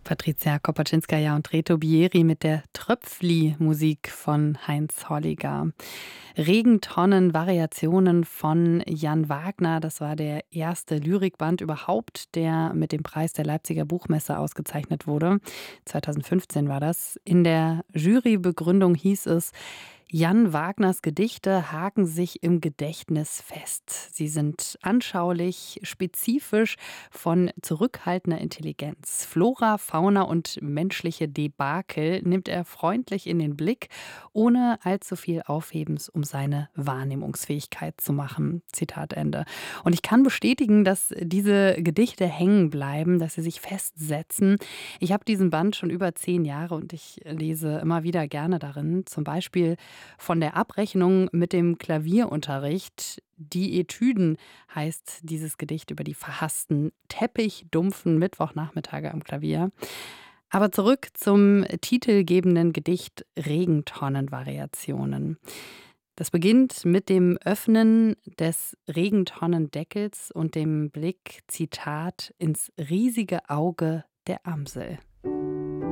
Patricia Kopaczynskaja und Reto Bieri mit der Tröpfli-Musik von Heinz Holliger. Regentonnen, Variationen von Jan Wagner, das war der erste Lyrikband überhaupt, der mit dem Preis der Leipziger Buchmesse ausgezeichnet wurde. 2015 war das. In der Jurybegründung hieß es: Jan Wagners Gedichte haken sich im Gedächtnis fest. Sie sind anschaulich, spezifisch, von zurückhaltender Intelligenz. Flora, Fauna und menschliche Debakel nimmt er freundlich in den Blick, ohne allzu viel Aufhebens um seine Wahrnehmungsfähigkeit zu machen. Zitat Ende. Und ich kann bestätigen, dass diese Gedichte hängen bleiben, dass sie sich festsetzen. Ich habe diesen Band schon über 10 Jahre und ich lese immer wieder gerne darin. Zum Beispiel von der Abrechnung mit dem Klavierunterricht. Die Etüden heißt dieses Gedicht über die verhassten, teppichdumpfen Mittwochnachmittage am Klavier. Aber zurück zum titelgebenden Gedicht Regentonnenvariationen. Das beginnt mit dem Öffnen des Regentonnendeckels und dem Blick, Zitat, ins riesige Auge der Amsel.